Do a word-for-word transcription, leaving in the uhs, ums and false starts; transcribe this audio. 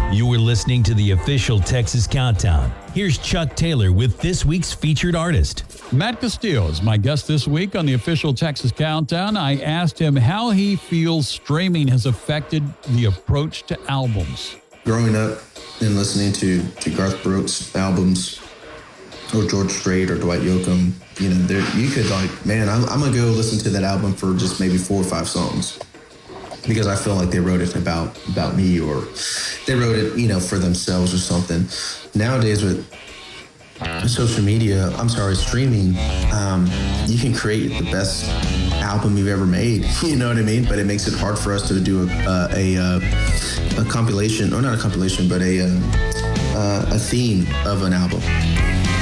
You were listening to the official Texas Countdown. Here's Chuck Taylor with this week's featured artist. Matt Castillo is my guest this week on the official Texas Countdown. I asked him how he feels streaming has affected the approach to albums. Growing up and listening to, to Garth Brooks albums or George Strait or Dwight Yoakam, you know, there you could like, man, I'm, I'm going to go listen to that album for just maybe four or five songs because I feel like they wrote it about, about me or they wrote it, you know, for themselves or something. Nowadays with social media, I'm sorry, streaming, um, you can create the best album you've ever made, you know what I mean? But it makes it hard for us to do a, a, a, a compilation, or not a compilation, but a, a, a theme of an album.